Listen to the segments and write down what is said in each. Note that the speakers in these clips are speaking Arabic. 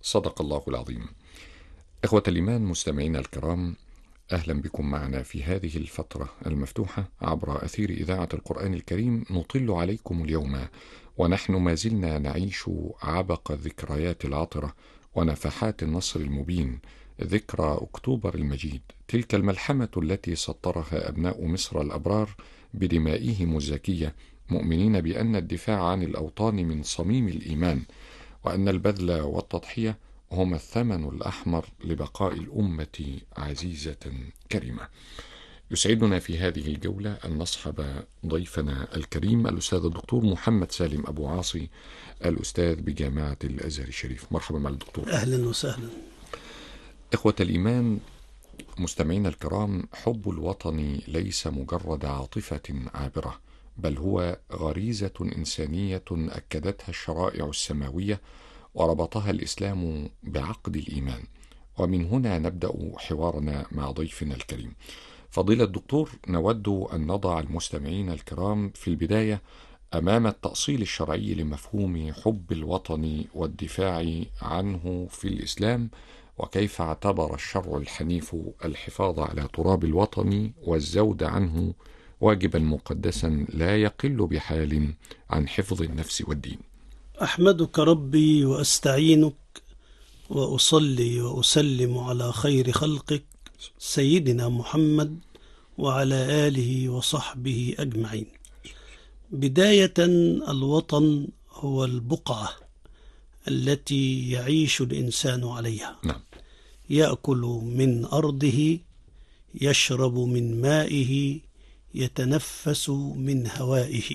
صدق الله العظيم. إخوة الإيمان مستمعينا الكرام، أهلا بكم معنا في هذه الفترة المفتوحة عبر أثير إذاعة القرآن الكريم. نطل عليكم اليوم ونحن ما زلنا نعيش عبق الذكريات العطرة ونفحات النصر المبين، ذكرى أكتوبر المجيد، تلك الملحمة التي سطرها أبناء مصر الأبرار بدمائهم الزكية، مؤمنين بأن الدفاع عن الأوطان من صميم الإيمان، وأن البذل والتضحية هما الثمن الأحمر لبقاء الأمة عزيزة كريمة. يسعدنا في هذه الجولة أن نصحب ضيفنا الكريم الأستاذ الدكتور محمد سالم أبو عاصي، الأستاذ بجامعة الأزهر الشريف. مرحبا مع الدكتور. أهلا وسهلا. إخوة الإيمان مستمعينا الكرام، حب الوطن ليس مجرد عاطفة عابرة، بل هو غريزة إنسانية أكدتها الشرائع السماوية وربطها الإسلام بعقد الإيمان. ومن هنا نبدأ حوارنا مع ضيفنا الكريم فضيلة الدكتور. نود أن نضع المستمعين الكرام في البداية أمام التأصيل الشرعي لمفهوم حب الوطن والدفاع عنه في الإسلام، وكيف اعتبر الشرع الحنيف الحفاظ على تراب الوطن والزود عنه واجبا مقدسا لا يقل بحال عن حفظ النفس والدين. أحمدك ربي وأستعينك وأصلي وأسلم على خير خلقك سيدنا محمد وعلى آله وصحبه أجمعين. بداية، الوطن هو البقعة التي يعيش الإنسان عليها. يأكل من أرضه، يشرب من مائه، يتنفس من هوائه.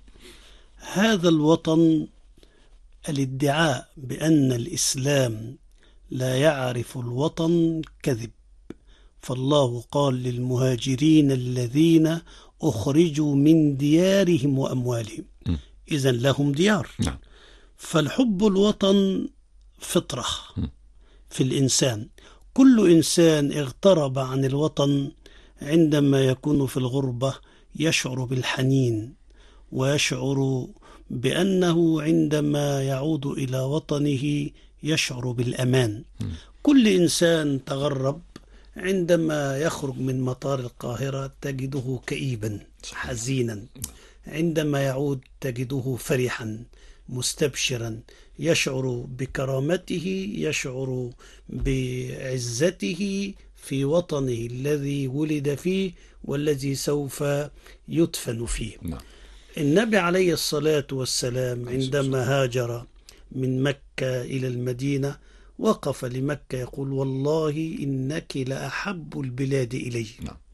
هذا الوطن، الادعاء بأن الإسلام لا يعرف الوطن كذب، فالله قال للمهاجرين الذين أخرجوا من ديارهم وأموالهم، إذن لهم ديار. فالحب الوطن فطرة في الإنسان. كل إنسان اغترب عن الوطن عندما يكون في الغربة يشعر بالحنين، ويشعر بأنه عندما يعود إلى وطنه يشعر بالأمان. كل إنسان تغرب عندما يخرج من مطار القاهرة تجده كئيبا حزينا، عندما يعود تجده فرحا مستبشرا، يشعر بكرامته، يشعر بعزته في وطنه الذي ولد فيه والذي سوف يدفن فيه. النبي عليه الصلاة والسلام عندما هاجر من مكة إلى المدينة وقف لمكة يقول: والله إنك لأحب البلاد إلي،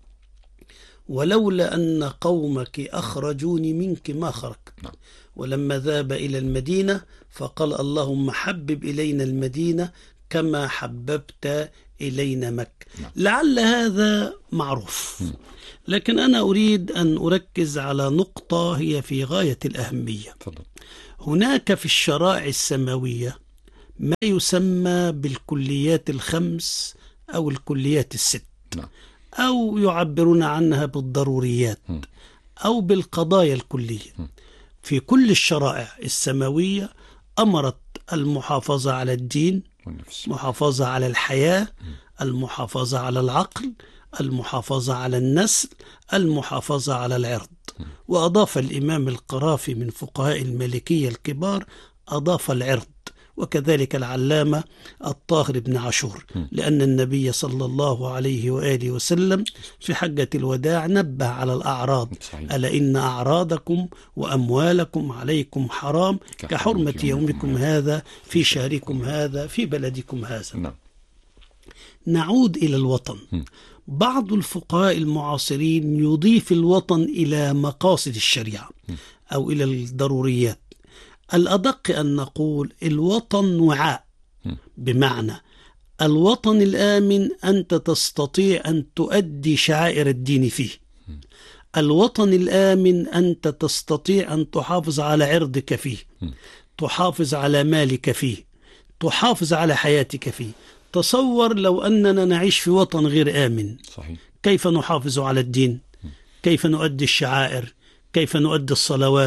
ولولا أن قومك أخرجوني منك ما خرجت. ولما ذهب إلى المدينة فقال: اللهم حبب إلينا المدينة كما حببت إلينا مكة. لعل هذا معروف، لكن أنا أريد أن أركز على نقطة هي في غاية الأهمية. هناك في الشرائع السماوية ما يسمى بالكليات الخمس أو الكليات الست، أو يعبرون عنها بالضروريات أو بالقضايا الكلية. في كل الشرائع السماوية أمرت المحافظة على الدين، المحافظة على الحياة، المحافظة على العقل، المحافظة على النسل، المحافظة على العرض. وأضاف الإمام القرافي من فقهاء المالكية الكبار أضاف العرض، وكذلك العلامة الطاهر بن عاشور، لأن النبي صلى الله عليه وآله وسلم في حجة الوداع نبه على الأعراض: ألا إن أعراضكم وأموالكم عليكم حرام كحرمة يومكم هذا في شهركم هذا في بلدكم هذا. نعود إلى الوطن. بعض الفقهاء المعاصرين يضيف الوطن إلى مقاصد الشريعة أو إلى الضروريات. الأدق أن نقول الوطن وعاء، بمعنى الوطن الآمن أنت تستطيع أن تؤدي شعائر الدين فيه. الوطن الآمن أنت تستطيع أن تحافظ على عرضك فيه، تحافظ على مالك فيه، تحافظ على حياتك فيه. تصور لو أننا نعيش في وطن غير آمن، كيف نحافظ على الدين؟ كيف نؤدي الشعائر؟ كيف نؤدي الصلوات؟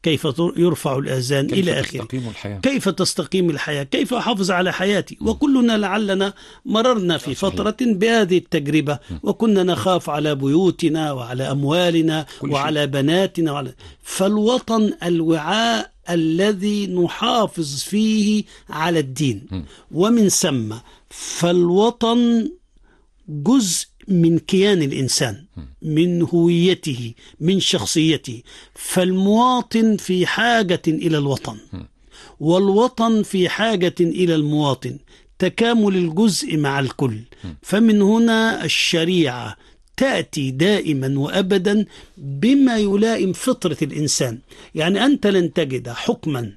كيف يرفع الآذان إلى آخره. كيف تستقيم الحياة، كيف أحافظ على حياتي. وكلنا لعلنا مررنا في فترة بهذه التجربة، وكنا نخاف على بيوتنا وعلى أموالنا وعلى بناتنا فالوطن الوعاء الذي نحافظ فيه على الدين، ومن ثم فالوطن جزء من كيان الإنسان، من هويته، من شخصيته. فالمواطن في حاجة إلى الوطن، والوطن في حاجة إلى المواطن، تكامل الجزء مع الكل. فمن هنا الشريعة تأتي دائما وأبدا بما يلائم فطرة الإنسان. يعني أنت لن تجد حكما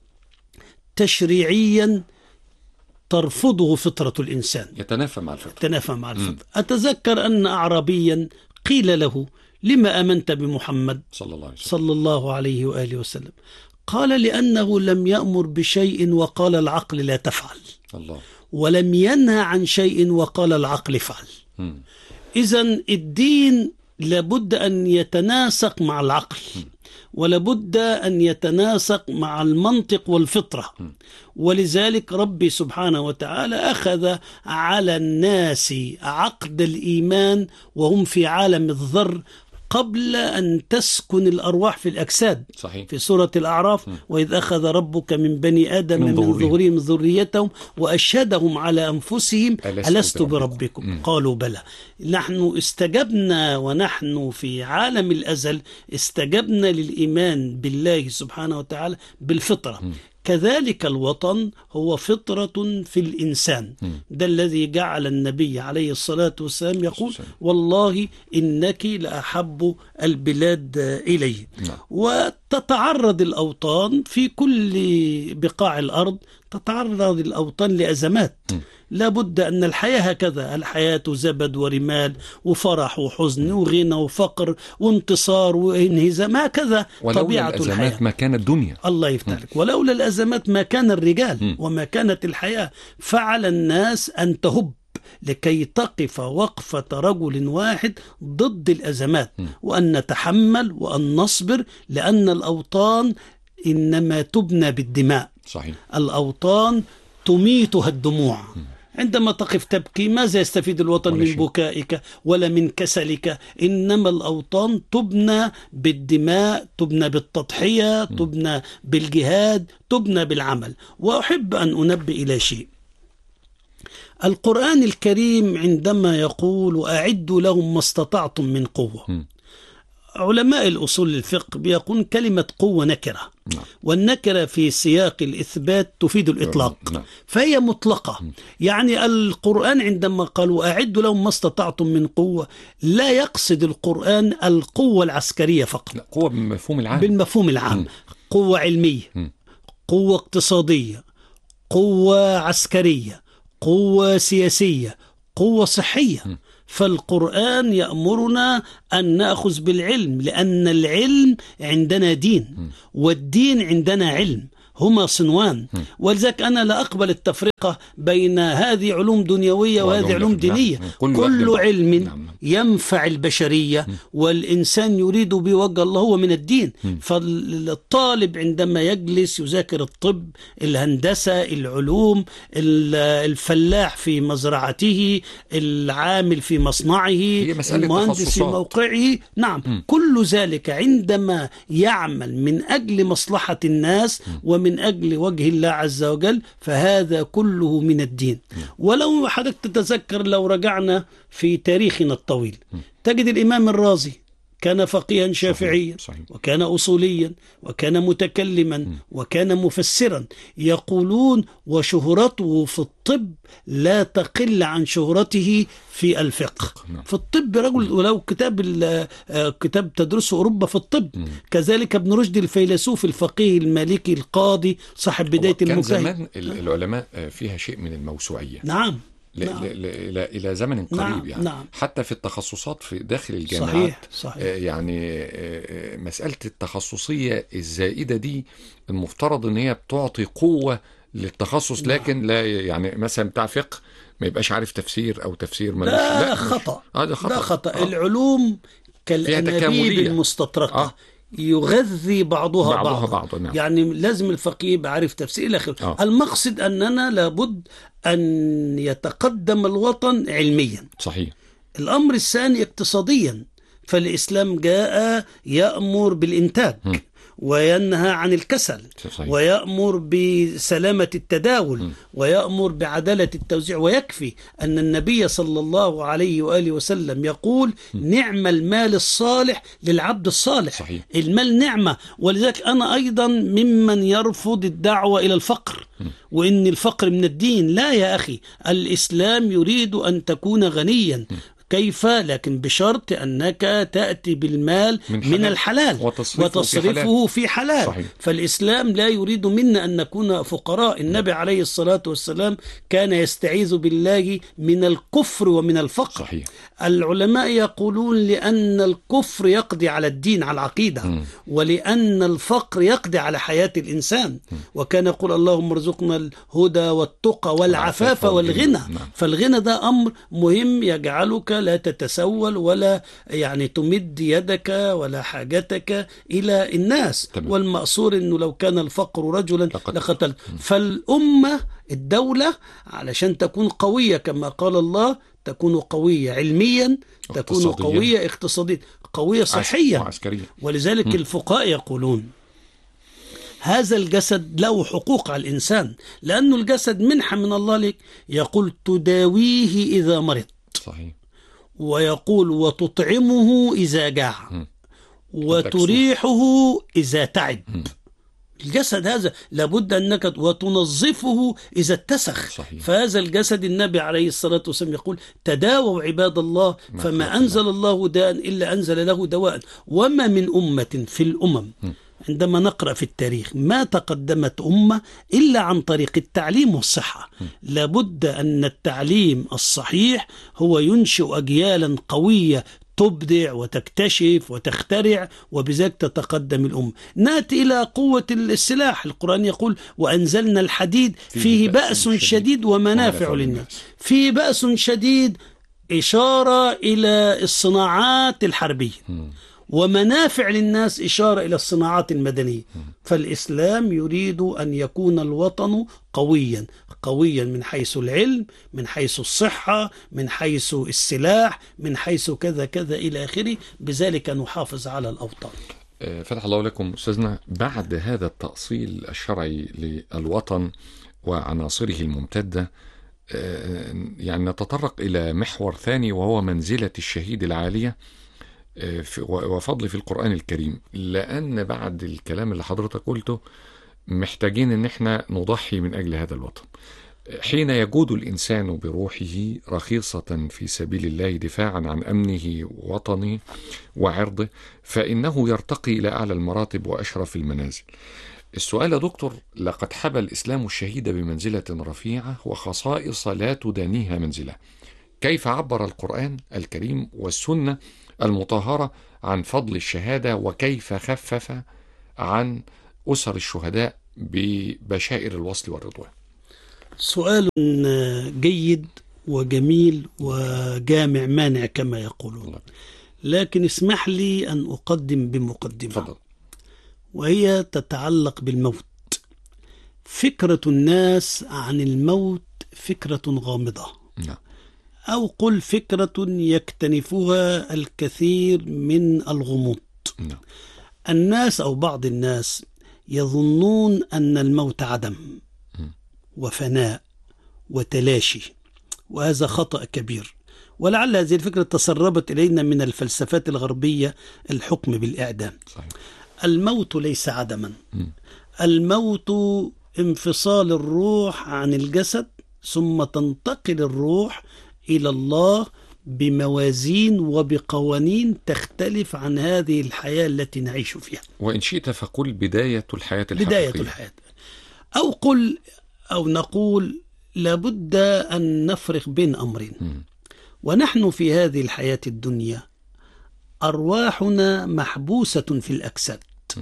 تشريعيا ترفضه فطرة الإنسان، يتنافى مع الفطرة. أتذكر أن أعرابيا قيل له: لما آمنت بمحمد صلى الله عليه وآله وسلم؟ قال: لأنه لم يأمر بشيء وقال العقل لا تفعل، ولم ينهى عن شيء وقال العقل فعل. إذن الدين لابد أن يتناسق مع العقل، ولابد أن يتناسق مع المنطق والفطرة. ولذلك ربي سبحانه وتعالى أخذ على الناس عقد الإيمان وهم في عالم الذر قبل أن تسكن الأرواح في الأجساد. صحيح. في سورة الأعراف: وإذ أخذ ربك من بني آدم من ظهورهم ذريتهم وأشهدهم على أنفسهم ألست بربكم قالوا بلى. نحن استجبنا، ونحن في عالم الأزل استجبنا للإيمان بالله سبحانه وتعالى بالفطرة. كذلك الوطن هو فطرة في الإنسان. ده الذي جعل النبي عليه الصلاة والسلام يقول: والله إنك لأحب البلاد إلي. وتتعرض الأوطان في كل بقاع الأرض، تتعرض الأوطان لأزمات. لا بد أن الحياة هكذا، الحياة زبد ورمال، وفرح وحزن وغنى وفقر وانتصار وانهزام، هكذا طبيعة الحياة. ولولا الأزمات ما كانت الدنيا. الله يفتح لك. ولولا الأزمات ما كان الرجال وما كانت الحياة. فعلى الناس أن تهب لكي تقف وقفة رجل واحد ضد الأزمات، وأن نتحمل وأن نصبر، لأن الأوطان إنما تبنى بالدماء. صحيح. الأوطان تميتها الدموع. عندما تقف تبكي، ماذا يستفيد الوطن من بكائك ولا من كسلك؟ إنما الأوطان تبنى بالدماء، تبنى بالتضحية، تبنى بالجهاد، تبنى بالعمل. وأحب أن أنبه إلى شيء. القرآن الكريم عندما يقول: وأعدوا لهم ما استطعتم من قوة، علماء الأصول الفقه بيقول كلمة قوة نكرة، والنكرة في سياق الإثبات تفيد الإطلاق، فهي مطلقة. يعني القرآن عندما قال وأعدوا لهم ما استطعتم من قوة، لا يقصد القرآن القوة العسكرية فقط، قوة بالمفهوم العام. قوة علمية، قوة اقتصادية، قوة عسكرية، قوة سياسية، قوة صحية. فالقرآن يأمرنا أن نأخذ بالعلم، لأن العلم عندنا دين، والدين عندنا علم، هما صنوان. ولذلك أنا لا أقبل التفرقة بين هذه علوم دنيوية وهذه علوم دينية. كل علم ينفع البشرية والإنسان يريد بوجه الله هو من الدين. فالطالب عندما يجلس يذاكر الطب، الهندسة، العلوم، الفلاح في مزرعته، العامل في مصنعه، المهندس في موقعه، نعم، كل ذلك عندما يعمل من أجل مصلحة الناس ومن أجل وجه الله عز وجل، فهذا كله من الدين. ولو حضرتك تتذكر، لو رجعنا في تاريخنا الطويل، تجد الإمام الرازي كان فقيها شافعيا، وكان أصوليا، وكان متكلما، وكان مفسرا. يقولون وشهرته في الطب لا تقل عن شهرته في الفقه. في الطب رجل، ولو كتاب تدرسه أوروبا في الطب. كذلك ابن رشد الفيلسوف الفقيه المالكي القاضي صاحب بداية المجتهد. كان زمان العلماء فيها شيء من الموسوعية. نعم. إلى زمن قريب. يعني حتى في التخصصات في داخل الجامعات. صحيح. يعني مسألة التخصصية الزائدة دي المفترض ان هي بتعطي قوة للتخصص. لكن لا، يعني مثلا بتاع فقه ما يبقاش عارف تفسير او تفسير ملوش. لا، خطأ. العلوم كالأنابيب المستطرقة، يغذي بعضها بعضا. نعم. يعني لازم الفقيه يبقى عارف تفسير إلى آخره. المقصد أننا لابد أن يتقدم الوطن علميا. صحيح. الأمر الثاني اقتصاديا، فالإسلام جاء يأمر بالإنتاج وينهى عن الكسل، صحيح. ويأمر بسلامة التداول ويأمر بعدالة التوزيع. ويكفي أن النبي صلى الله عليه وآله وسلم يقول نعم المال الصالح للعبد الصالح. صحيح. المال نعمة. ولذلك أنا أيضا ممن يرفض الدعوة إلى الفقر وإن الفقر من الدين. لا يا أخي، الإسلام يريد أن تكون غنيا. كيف؟ لكن بشرط أنك تأتي بالمال من الحلال وتصرفه في حلال. صحيح. فالإسلام لا يريد منا أن نكون فقراء. النبي عليه الصلاة والسلام كان يستعيذ بالله من الكفر ومن الفقر. صحيح. العلماء يقولون لأن الكفر يقضي على الدين، على العقيدة، ولأن الفقر يقضي على حياة الإنسان. وكان يقول اللهم ارزقنا الهدى والتقى والعفاف والغنى. فالغنى ده أمر مهم يجعلك لا تتسول ولا يعني تمد يدك ولا حاجتك إلى الناس. والمأصور أنه لو كان الفقر رجلا لقتل. فالأمة الدولة علشان تكون قوية كما قال الله تكون قوية علميا، تكون قوية اقتصاديا، قوية صحيا. ولذلك الفقهاء يقولون هذا الجسد له حقوق على الإنسان، لأنه الجسد منحة من الله لك. يقول تداويه إذا مرض. صحيح. ويقول وتطعمه إذا جاع وتريحه إذا تعب. الجسد هذا لابد أنك وتنظفه إذا اتسخ. صحيح. فهذا الجسد النبي عليه الصلاة والسلام يقول تداووا عباد الله فما أنزل الله داء إلا أنزل له دواء. وما من أمة في الأمم عندما نقرأ في التاريخ ما تقدمت أمة إلا عن طريق التعليم والصحة. لابد أن التعليم الصحيح هو ينشئ أجيالا قوية تبدع وتكتشف وتخترع، وبذلك تتقدم الأمة. نأتي إلى قوة السلاح. القرآن يقول وأنزلنا الحديد فيه بأس شديد ومنافع للناس. فيه بأس شديد إشارة إلى الصناعات الحربية، ومنافع للناس إشارة إلى الصناعات المدنية. فالإسلام يريد أن يكون الوطن قويا، قويا من حيث العلم، من حيث الصحة، من حيث السلاح، من حيث كذا كذا إلى آخره. بذلك نحافظ على الأوطان. فتح الله لكم أستاذنا. بعد هذا التأصيل الشرعي للوطن وعناصره الممتدة، يعني نتطرق إلى محور ثاني وهو منزلة الشهيد العالية وفضل في القرآن الكريم. لأن بعد الكلام اللي حضرتك قلته محتاجين ان احنا نضحي من اجل هذا الوطن. حين يجود الانسان بروحه رخيصة في سبيل الله دفاعا عن امنه ووطنه وعرضه، فانه يرتقي الى اعلى المراتب واشرف المنازل. السؤال يا دكتور، لقد حبى الاسلام الشهيد بمنزلة رفيعة وخصائص لا تدانيها منزلة. كيف عبر القرآن الكريم والسنة المطهرة عن فضل الشهادة، وكيف خفف عن أسر الشهداء ببشائر الوصل والرضوان؟ سؤال جيد وجميل وجامع مانع كما يقولون. لكن اسمح لي أن أقدم بمقدمة. فضل. وهي تتعلق بالموت. فكرة الناس عن الموت فكرة غامضة. نعم. أو قل فكرة يكتنفها الكثير من الغموض. نعم. الناس أو بعض الناس يظنون أن الموت عدم وفناء وتلاشي، وهذا خطأ كبير. ولعل هذه الفكرة تسربت إلينا من الفلسفات الغربية، الحكم بالإعدام. صحيح. الموت ليس عدما. الموت انفصال الروح عن الجسد، ثم تنتقل الروح إلى الله بموازين وبقوانين تختلف عن هذه الحياة التي نعيش فيها. وإن شئت فقل بداية الحياة الحقيقية. بداية الحياة. أو قل أو نقول لابد أن نفرق بين أمرين. ونحن في هذه الحياة الدنيا أرواحنا محبوسة في الأجساد،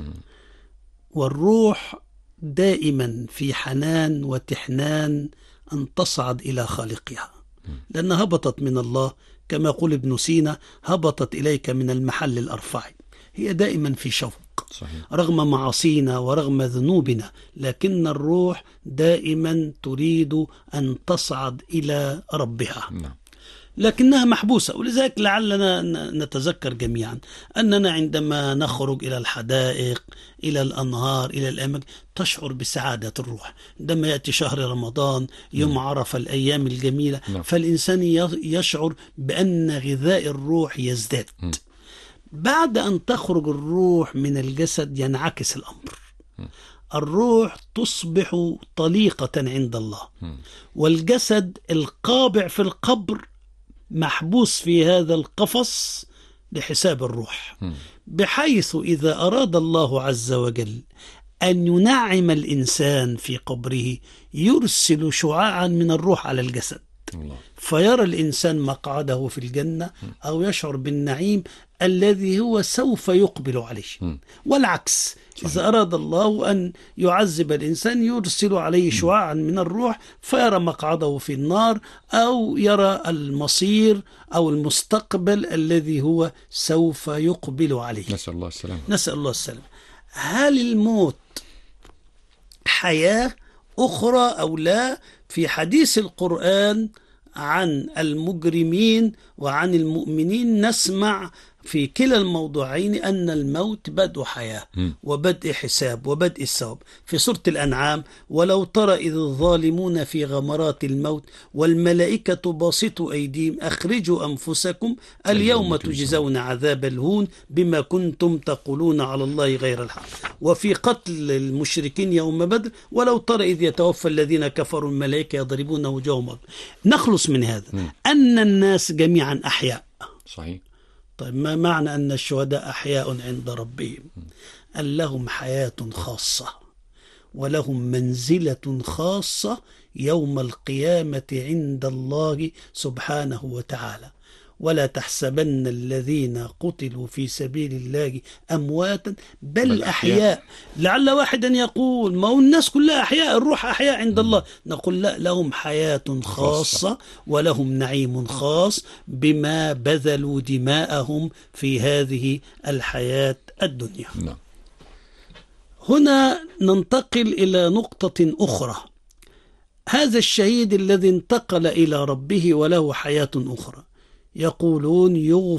والروح دائما في حنان وتحنان أن تصعد إلى خالقها، لأنها هبطت من الله كما يقول ابن سينا هبطت إليك من المحل الأرفع. هي دائما في شوق. صحيح. رغم معاصينا ورغم ذنوبنا، لكن الروح دائما تريد أن تصعد إلى ربها. نعم. لكنها محبوسة. ولذلك لعلنا نتذكر جميعا أننا عندما نخرج إلى الحدائق، إلى الأنهار، إلى الأماكن، تشعر بسعادة الروح. عندما يأتي شهر رمضان، يوم عرفة، الأيام الجميلة، فالإنسان يشعر بأن غذاء الروح يزداد. بعد أن تخرج الروح من الجسد ينعكس الأمر. الروح تصبح طليقة عند الله، والجسد القابع في القبر محبوس في هذا القفص لحساب الروح، بحيث إذا أراد الله عز وجل أن ينعم الإنسان في قبره يرسل شعاعا من الروح على الجسد، فيرى الإنسان مقعده في الجنة أو يشعر بالنعيم الذي هو سوف يقبل عليه. والعكس، إذا أراد الله أن يعذب الإنسان يرسل عليه شعاعا من الروح فيرى مقعده في النار، أو يرى المصير أو المستقبل الذي هو سوف يقبل عليه. نسأل الله السلامة. نسأل الله السلامة. هل الموت حياة أخرى أو لا؟ في حديث القرآن عن المجرمين وعن المؤمنين نسمع في كلا الموضوعين أن الموت بدء حياة وبدء حساب وبدء الثواب. في سورة الأنعام: ولو ترى إذ الظالمون في غمرات الموت والملائكة باسطوا أيديهم أخرجوا أنفسكم اليوم تجزون عذاب الهون بما كنتم تقولون على الله غير الحق. وفي قتل المشركين يوم بدر: ولو ترى إذ يتوفى الذين كفروا الملائكة يضربون وجوههم. نخلص من هذا أن الناس جميعا أحياء. صحيح. طيب، ما معنى أن الشهداء أحياء عند ربهم؟ أن لهم حياة خاصة ولهم منزلة خاصة يوم القيامة عند الله سبحانه وتعالى. ولا تحسبن الذين قتلوا في سبيل الله أمواتا بل أحياء. لعل واحدا يقول: ما هو الناس كلها أحياء، الروح أحياء عند الله. نقول: لا، لهم حياة خاصة ولهم نعيم خاص بما بذلوا دماءهم في هذه الحياة الدنيا. هنا ننتقل إلى نقطة أخرى. هذا الشهيد الذي انتقل إلى ربه وله حياة أخرى، يقولون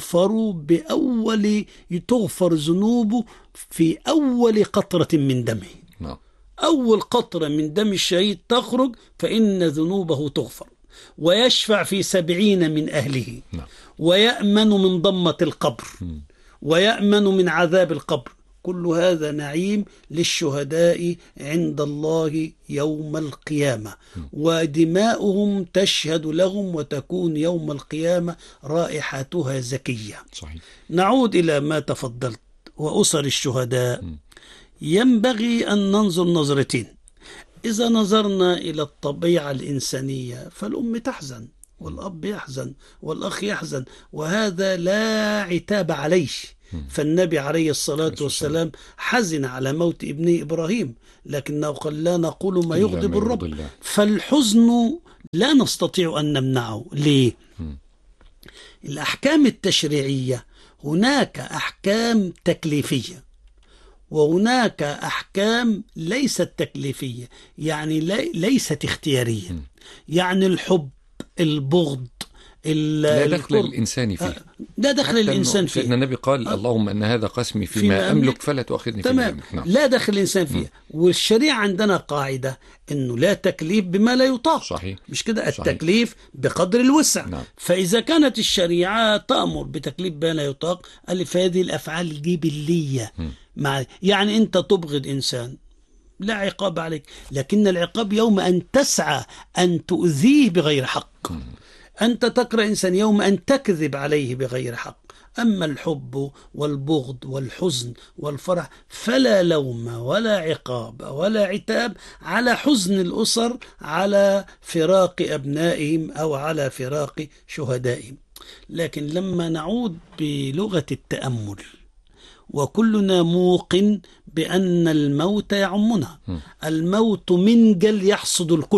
تغفر ذنوبه في أول قطرة من دمه. أول قطرة من دم الشهيد تخرج فإن ذنوبه تغفر، ويشفع في 70 من أهله، ويأمن من ضمة القبر، ويأمن من عذاب القبر. كل هذا نعيم للشهداء عند الله يوم القيامة، ودماؤهم تشهد لهم وتكون يوم القيامة رائحتها زكية. صحيح. نعود إلى ما تفضلت وأسر الشهداء. ينبغي أن ننظر نظرتين. إذا نظرنا إلى الطبيعة الإنسانية فالأم تحزن والأب يحزن والأخ يحزن، وهذا لا عتاب عليه. فالنبي عليه الصلاة والسلام حزن على موت ابنه إبراهيم، لكنه قال: لا نقول ما يغضب الرب. فالحزن لا نستطيع أن نمنعه. ليه؟ الأحكام التشريعية هناك أحكام تكليفية وهناك أحكام ليست تكليفية، يعني ليست اختيارية. يعني الحب، البغض، لا دخل الإنسان فيه. لا دخل الإنسان فيه. لأن النبي قال: اللهم أن هذا قسمي فيما أملك فلا تؤاخذني فيما أملك. لا دخل الإنسان فيه. والشريعة عندنا قاعدة أنه لا تكليف بما لا يطاق. صحيح. مش كده؟ التكليف بقدر الوسع. فإذا كانت الشريعة تأمر بتكليف بما لا يطاق، فهذه الأفعال الجبلية. يعني أنت تبغض إنسان لا عقاب عليك، لكن العقاب يوم أن تسعى أن تؤذيه بغير حق. أنت تكره إنسان يوم أن تكذب عليه بغير حق. أما الحب والبغض والحزن والفرح فلا لوم ولا عقاب ولا عتاب على حزن الأسر على فراق أبنائهم أو على فراق شهدائهم. لكن لما نعود بلغة التأمل، وكلنا موقن بأن الموت يعمنا، الموت منجل يحصد الكل،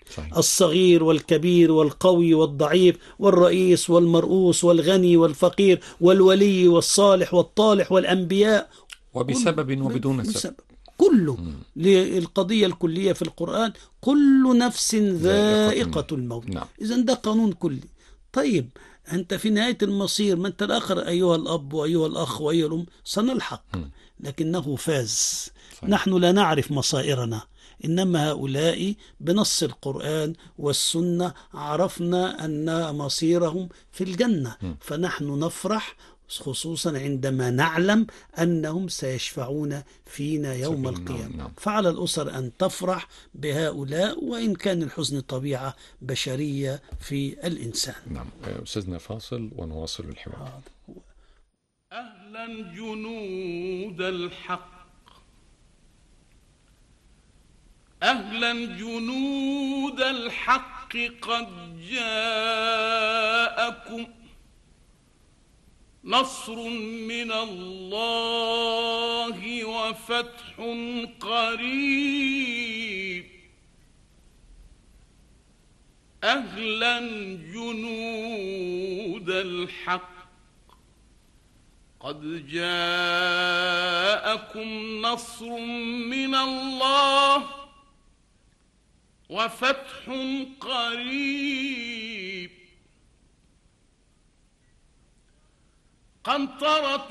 صحيح. الصغير والكبير والقوي والضعيف والرئيس والمرؤوس والغني والفقير والولي والصالح والطالح والأنبياء، وبسبب وبدون سبب، كله للقضية الكلية في القرآن: كل نفس ذائقة الموت. نعم. إذن ده قانون كلي. طيب أنت في نهاية المصير، ما أنت الآخر أيها الأب وأيها الأخ وأيها الأم سنلحق، لكنه فاز. صحيح. نحن لا نعرف مصائرنا، إنما هؤلاء بنص القرآن والسنة عرفنا أن مصيرهم في الجنة، فنحن نفرح خصوصا عندما نعلم أنهم سيشفعون فينا يوم القيامة. نعم. فعلى الأسر أن تفرح بهؤلاء، وإن كان الحزن طبيعة بشرية في الإنسان. نعم. أستاذنا فاصل ونواصل الحوار. أهلا جنود الحق، أهلا جنود الحق، قد جاءكم نصر من الله وفتح قريب. أهلا جنود الحق، قد جاءكم نصر من الله وفتح قريب. قنطرة